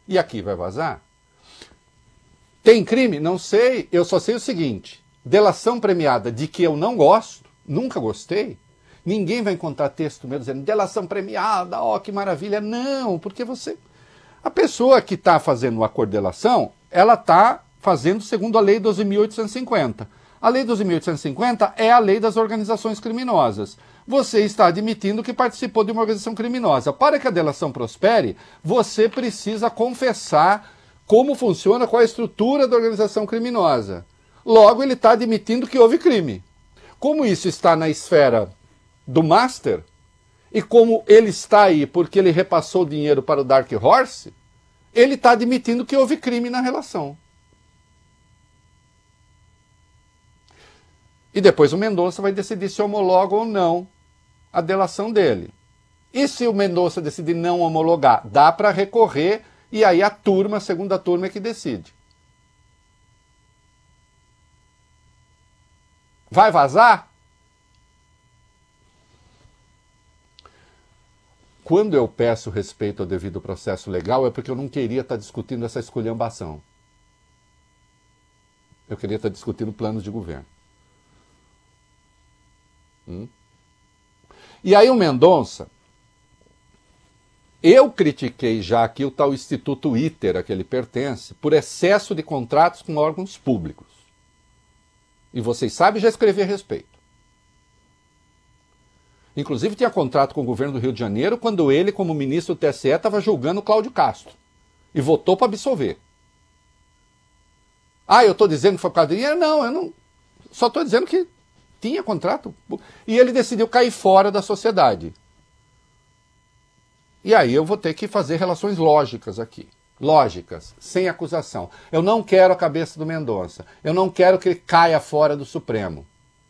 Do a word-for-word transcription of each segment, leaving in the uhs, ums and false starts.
E aqui vai vazar? Tem crime? Não sei. Eu só sei o seguinte. Delação premiada de que eu não gosto, nunca gostei. Ninguém vai encontrar texto meu dizendo delação premiada, ó, que maravilha. Não, porque você... A pessoa que está fazendo o acordo de delação, ela está fazendo segundo a Lei doze mil oitocentos e cinquenta. A Lei doze mil oitocentos e cinquenta é a lei das organizações criminosas. Você está admitindo que participou de uma organização criminosa. Para que a delação prospere, você precisa confessar como funciona, qual é a estrutura da organização criminosa. Logo, ele está admitindo que houve crime. Como isso está na esfera do master, e como ele está aí porque ele repassou o dinheiro para o Dark Horse, ele está admitindo que houve crime na relação. E depois o Mendonça vai decidir se homologa ou não a delação dele. E se o Mendonça decidir não homologar, dá para recorrer e aí a turma, a segunda turma é que decide. Vai vazar? Quando eu peço respeito ao devido processo legal é porque eu não queria estar discutindo essa esculhambação. Eu queria estar discutindo planos de governo. Hum? E aí o Mendonça, eu critiquei já aqui o tal Instituto ITER a que ele pertence por excesso de contratos com órgãos públicos. E vocês sabem, já escrevi a respeito. Inclusive tinha contrato com o governo do Rio de Janeiro quando ele, como ministro do T S E, estava julgando o Cláudio Castro. E votou para absolver. Ah, eu estou dizendo que foi por causa de dinheiro? Não, eu não. Só estou dizendo que tinha contrato. E ele decidiu cair fora da sociedade. E aí eu vou ter que fazer relações lógicas aqui. Lógicas, sem acusação. Eu não quero a cabeça do Mendonça. Eu não quero que ele caia fora do Supremo.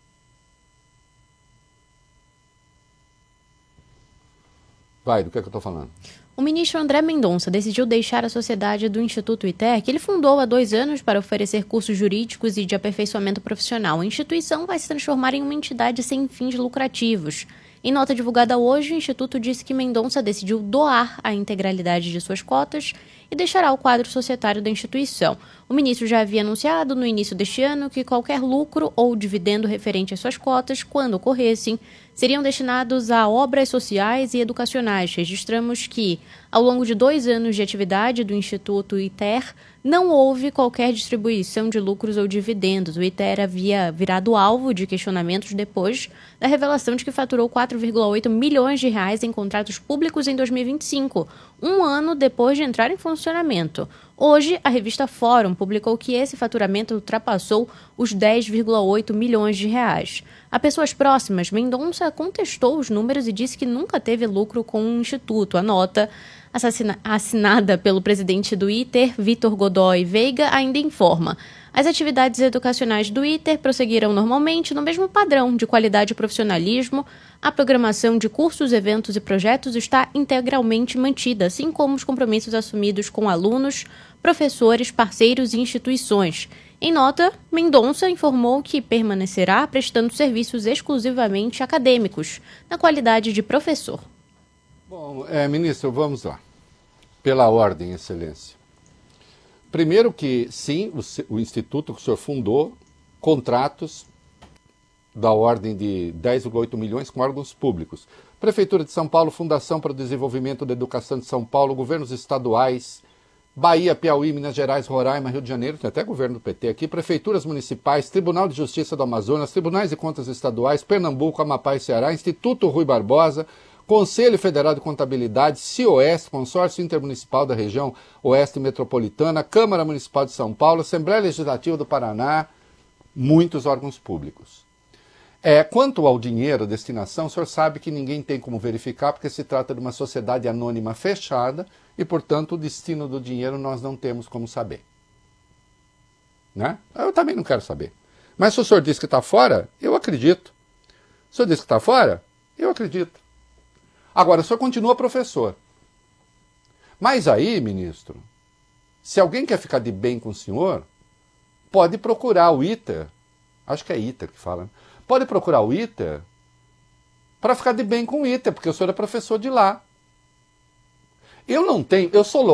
Vai, do que é que eu estou falando? O ministro André Mendonça decidiu deixar a sociedade do Instituto ITER, que ele fundou há dois anos para oferecer cursos jurídicos e de aperfeiçoamento profissional. A instituição vai se transformar em uma entidade sem fins lucrativos. Em nota divulgada hoje, o Instituto disse que Mendonça decidiu doar a integralidade de suas cotas e deixará o quadro societário da instituição. O ministro já havia anunciado no início deste ano que qualquer lucro ou dividendo referente às suas cotas, quando ocorressem, seriam destinados a obras sociais e educacionais. Registramos que, ao longo de dois anos de atividade do Instituto ITER, não houve qualquer distribuição de lucros ou dividendos. O ITER havia virado alvo de questionamentos depois da revelação de que faturou quatro vírgula oito milhões de reais em contratos públicos em dois mil e vinte e cinco, um ano depois de entrar em funcionamento. Hoje, a revista Fórum publicou que esse faturamento ultrapassou os dez vírgula oito milhões de reais. A pessoas próximas, Mendonça contestou os números e disse que nunca teve lucro com o Instituto. A nota, assassina- assinada pelo presidente do ITER, Vitor Godoy Veiga, ainda informa: as atividades educacionais do ITER prosseguiram normalmente no mesmo padrão de qualidade e profissionalismo. A programação de cursos, eventos e projetos está integralmente mantida, assim como os compromissos assumidos com alunos, professores, parceiros e instituições. Em nota, Mendonça informou que permanecerá prestando serviços exclusivamente acadêmicos, na qualidade de professor. Bom, é, ministro, vamos lá. Pela ordem, excelência. Primeiro que, sim, o, o instituto que o senhor fundou, contratos da ordem de dez vírgula oito milhões com órgãos públicos. Prefeitura de São Paulo, Fundação para o Desenvolvimento da Educação de São Paulo, governos estaduais, Bahia, Piauí, Minas Gerais, Roraima, Rio de Janeiro, tem até governo do P T aqui, prefeituras municipais, Tribunal de Justiça do Amazonas, Tribunais de Contas Estaduais, Pernambuco, Amapá e Ceará, Instituto Rui Barbosa, Conselho Federal de Contabilidade, C I O S, Consórcio Intermunicipal da Região Oeste Metropolitana, Câmara Municipal de São Paulo, Assembleia Legislativa do Paraná, muitos órgãos públicos. É, quanto ao dinheiro, destinação, o senhor sabe que ninguém tem como verificar, porque se trata de uma sociedade anônima fechada e, portanto, o destino do dinheiro nós não temos como saber. Né? Eu também não quero saber. Mas se o senhor diz que está fora, eu acredito. Se o senhor diz que está fora, eu acredito. Agora, o senhor continua professor. Mas aí, ministro, se alguém quer ficar de bem com o senhor, pode procurar o ITER, acho que é ITER que fala, né? Pode procurar o ITER para ficar de bem com o ITER, porque o senhor é professor de lá. Eu não tenho, eu sou